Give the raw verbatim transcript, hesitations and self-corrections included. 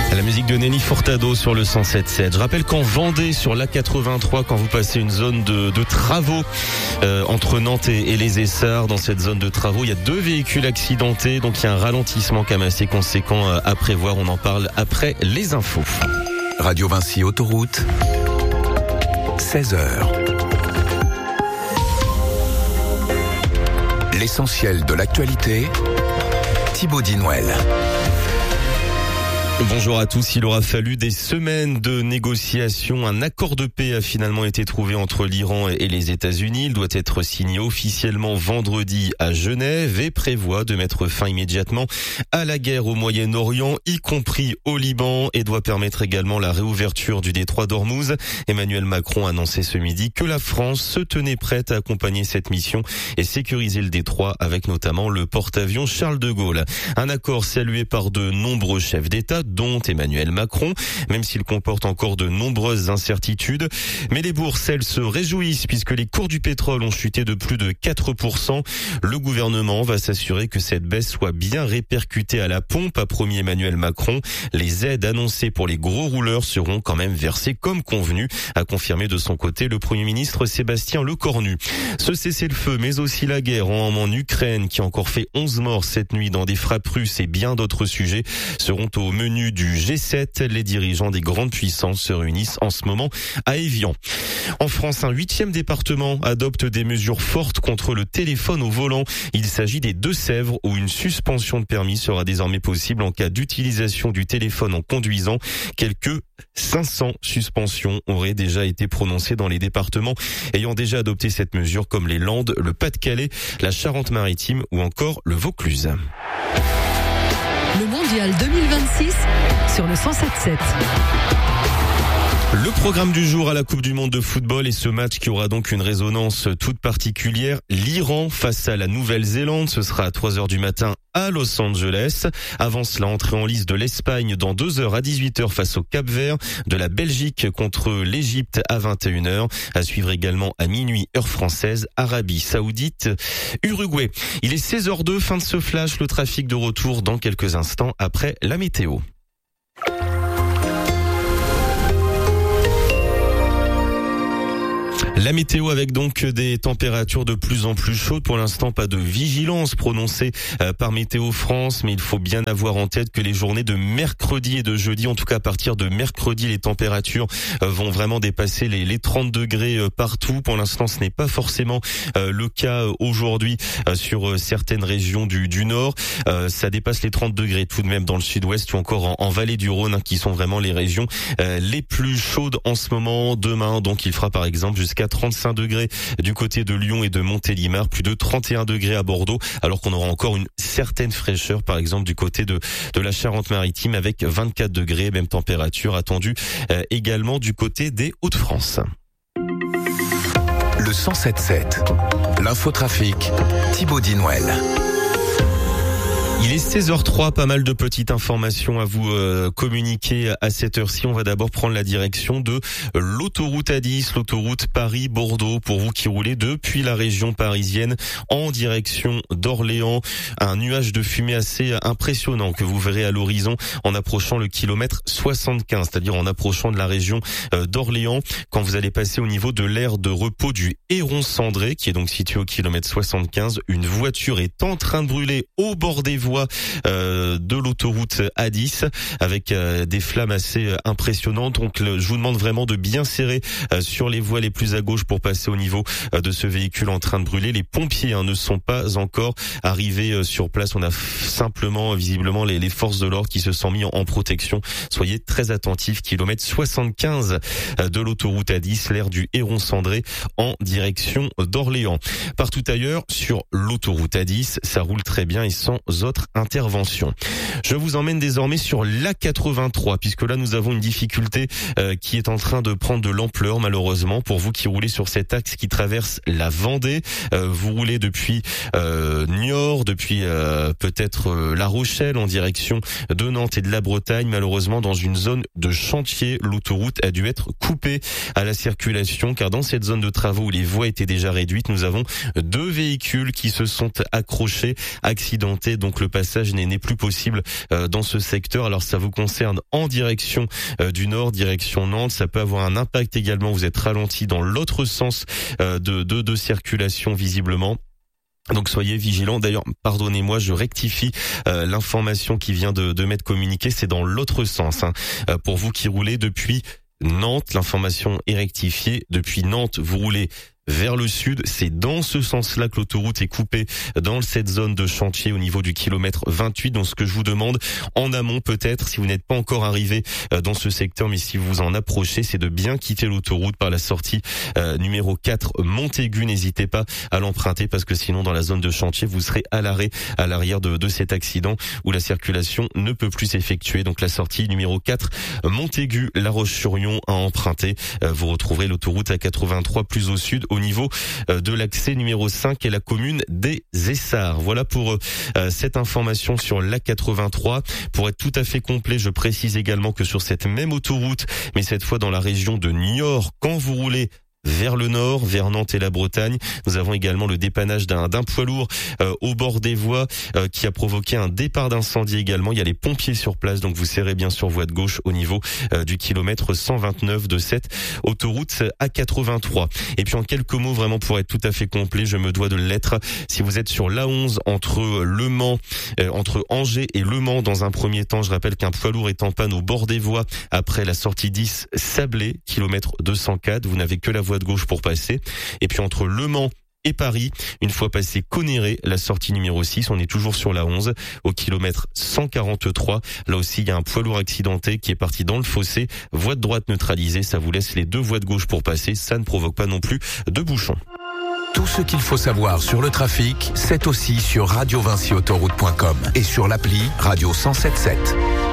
La musique de Nelly Furtado sur le cent sept sept. Je rappelle qu'en Vendée, sur l'A quatre-vingt-trois, quand vous passez une zone de, de travaux euh, entre Nantes et, et les Essarts, dans cette zone de travaux, il y a deux véhicules accidentés, donc il y a un ralentissement quand même assez conséquent à prévoir. On en parle après les infos. Radio Vinci Autoroute, seize heures. L'essentiel de l'actualité, Thibaut Dinouel. Bonjour à tous. Il aura fallu des semaines de négociations. Un accord de paix a finalement été trouvé entre l'Iran et les États-Unis. Il doit être signé officiellement vendredi à Genève et prévoit de mettre fin immédiatement à la guerre au Moyen-Orient, y compris au Liban, et doit permettre également la réouverture du détroit d'Ormuz. Emmanuel Macron a annoncé ce midi que la France se tenait prête à accompagner cette mission et sécuriser le détroit avec notamment le porte-avions Charles de Gaulle. Un accord salué par de nombreux chefs d'État, dont Emmanuel Macron, même s'il comporte encore de nombreuses incertitudes. Mais les bourses, elles, se réjouissent puisque les cours du pétrole ont chuté de plus de quatre pour cent. Le gouvernement va s'assurer que cette baisse soit bien répercutée à la pompe, a promis Emmanuel Macron. Les aides annoncées pour les gros rouleurs seront quand même versées comme convenu, a confirmé de son côté le Premier ministre Sébastien Lecornu. Ce cessez-le-feu, mais aussi la guerre en, en Ukraine, qui a encore fait onze morts cette nuit dans des frappes russes et bien d'autres sujets, seront au menu du G sept. Les dirigeants des grandes puissances se réunissent en ce moment à Évian. En France, un huitième département adopte des mesures fortes contre le téléphone au volant. Il s'agit des Deux-Sèvres, où une suspension de permis sera désormais possible en cas d'utilisation du téléphone en conduisant. Quelques cinq cents suspensions auraient déjà été prononcées dans les départements ayant déjà adopté cette mesure, comme les Landes, le Pas-de-Calais, la Charente-Maritime ou encore le Vaucluse. Le mondial deux mille vingt-six sur le cent sept sept. Le programme du jour à la Coupe du Monde de football et ce match qui aura donc une résonance toute particulière. L'Iran face à la Nouvelle-Zélande, ce sera à trois heures du matin à Los Angeles. Avant cela, entrée en lice de l'Espagne dans deux heures à dix-huit heures face au Cap-Vert, de la Belgique contre l'Égypte à vingt et une heures. À suivre également à minuit heure française, Arabie Saoudite, Uruguay. Il est seize heures deux, fin de ce flash, le trafic de retour dans quelques instants après la météo. La météo avec donc des températures de plus en plus chaudes. Pour l'instant, pas de vigilance prononcée par Météo France, mais il faut bien avoir en tête que les journées de mercredi et de jeudi, en tout cas à partir de mercredi, les températures vont vraiment dépasser les, les trente degrés partout. Pour l'instant, ce n'est pas forcément le cas aujourd'hui sur certaines régions du, du nord. Ça dépasse les trente degrés tout de même dans le sud-ouest ou encore en, en vallée du Rhône, qui sont vraiment les régions les plus chaudes en ce moment. Demain, donc, il fera par exemple jusqu'à trente-cinq degrés du côté de Lyon et de Montélimar, plus de trente et un degrés à Bordeaux, alors qu'on aura encore une certaine fraîcheur, par exemple, du côté de, de la Charente-Maritime avec vingt-quatre degrés, même température attendue euh, également du côté des Hauts-de-France. Le cent sept sept, l'infotrafic, Thibaut Dinouel. Il est seize heures trois, pas mal de petites informations à vous euh, communiquer à cette heure-ci. On va d'abord prendre la direction de l'autoroute A dix, l'autoroute Paris-Bordeaux, pour vous qui roulez depuis la région parisienne en direction d'Orléans. Un nuage de fumée assez impressionnant que vous verrez à l'horizon en approchant le kilomètre soixante-quinze, c'est-à-dire en approchant de la région euh, d'Orléans, quand vous allez passer au niveau de l'aire de repos du Héron-Cendré, qui est donc situé au kilomètre soixante-quinze. Une voiture est en train de brûler au bord des voies Euh, de l'autoroute A dix avec euh, des flammes assez euh, impressionnantes. Donc le, je vous demande vraiment de bien serrer euh, sur les voies les plus à gauche pour passer au niveau euh, de ce véhicule en train de brûler. Les pompiers hein, ne sont pas encore arrivés euh, sur place. On a f- simplement euh, visiblement les, les forces de l'ordre qui se sont mis en, en protection. Soyez très attentifs. Kilomètre soixante-quinze euh, de l'autoroute A dix, l'aire du Héron-Cendré en direction d'Orléans. Partout ailleurs sur l'autoroute A dix, ça roule très bien et sans autre intervention. Je vous emmène désormais sur l'A quatre-vingt-trois, puisque là nous avons une difficulté euh, qui est en train de prendre de l'ampleur malheureusement pour vous qui roulez sur cet axe qui traverse la Vendée. Euh, vous roulez depuis euh, Niort, depuis euh, peut-être euh, La Rochelle en direction de Nantes et de la Bretagne. Malheureusement, dans une zone de chantier, l'autoroute a dû être coupée à la circulation, car dans cette zone de travaux où les voies étaient déjà réduites, nous avons deux véhicules qui se sont accrochés, accidentés. Donc donc le passage n'est, n'est plus possible euh, dans ce secteur. Alors ça vous concerne en direction euh, du nord, direction Nantes. Ça peut avoir un impact également. Vous êtes ralenti dans l'autre sens euh, de, de, de circulation visiblement. Donc soyez vigilants. D'ailleurs, pardonnez-moi, je rectifie euh, l'information qui vient de, de m'être communiquée. C'est dans l'autre sens. Hein. Euh, pour vous qui roulez depuis Nantes, l'information est rectifiée. Depuis Nantes, vous roulez vers le sud, c'est dans ce sens-là que l'autoroute est coupée dans cette zone de chantier au niveau du kilomètre vingt-huit. Donc ce que je vous demande en amont peut-être, si vous n'êtes pas encore arrivé dans ce secteur, mais si vous en approchez, c'est de bien quitter l'autoroute par la sortie euh, numéro quatre Montaigu. N'hésitez pas à l'emprunter parce que sinon dans la zone de chantier, vous serez à l'arrêt à l'arrière de, de cet accident où la circulation ne peut plus s'effectuer. Donc la sortie numéro quatre Montaigu, La Roche-sur-Yon à emprunter. Euh, vous retrouverez l'autoroute A quatre-vingt-trois plus au sud au niveau de l'accès numéro cinq et la commune des Essarts. Voilà pour euh, cette information sur l'A quatre-vingt-trois. Pour être tout à fait complet, je précise également que sur cette même autoroute, mais cette fois dans la région de Niort, quand vous roulez vers le nord, vers Nantes et la Bretagne, nous avons également le dépannage d'un, d'un poids lourd euh, au bord des voies euh, qui a provoqué un départ d'incendie également. Il y a les pompiers sur place, donc vous serrez bien sur voie de gauche au niveau euh, du kilomètre cent vingt-neuf de cette autoroute A quatre-vingt-trois. Et puis en quelques mots, vraiment pour être tout à fait complet, je me dois de l'être. Si vous êtes sur l'A onze entre Le Mans, euh, entre Angers et Le Mans, dans un premier temps, je rappelle qu'un poids lourd est en panne au bord des voies après la sortie dix Sablé, kilomètre deux cent quatre. Vous n'avez que la voie de gauche pour passer. Et puis entre Le Mans et Paris, une fois passé Conneré, la sortie numéro six, on est toujours sur la onze, au kilomètre cent quarante-trois. Là aussi, il y a un poids lourd accidenté qui est parti dans le fossé. Voie de droite neutralisée, ça vous laisse les deux voies de gauche pour passer. Ça ne provoque pas non plus de bouchons. Tout ce qu'il faut savoir sur le trafic, c'est aussi sur radio vinci autoroute point com et sur l'appli Radio cent soixante-sept.